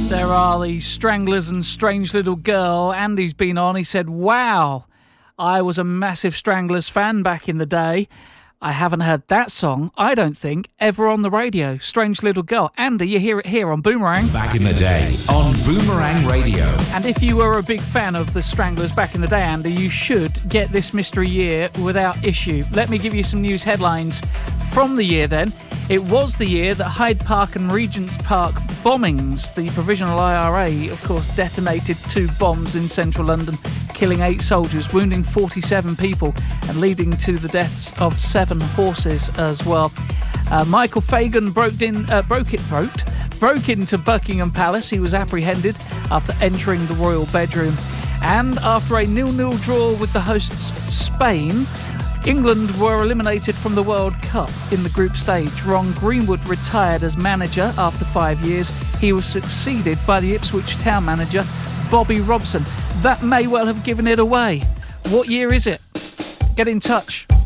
There are the Stranglers and Strange Little Girl. Andy's been on. He said, wow, I was a massive Stranglers fan back in the day. I haven't heard that song, I don't think, ever on the radio. Strange Little Girl. Andy, you hear it here on Boomerang. Back in the day on Boomerang Radio. And if you were a big fan of the Stranglers back in the day, Andy, you should get this mystery year without issue. Let me give you some news headlines from the year then. It was the year that Hyde Park and Regent's Park bombings, the Provisional IRA, of course, detonated 2 bombs in central London, killing 8 soldiers, wounding 47 people, and leading to the deaths of 7 horses as well. Michael Fagan broke into Buckingham Palace. He was apprehended after entering the royal bedroom. And after a 0-0 draw with the hosts Spain, England were eliminated from the World Cup in the group stage. Ron Greenwood retired as manager after 5 years. He was succeeded by the Ipswich Town manager, Bobby Robson. That may well have given it away. What year is it? Get in touch.